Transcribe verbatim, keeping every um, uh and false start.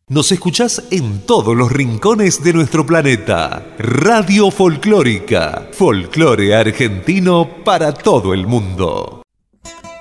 Nos escuchás en todos los rincones de nuestro planeta. Radio Folclórica, folclore argentino para todo el mundo.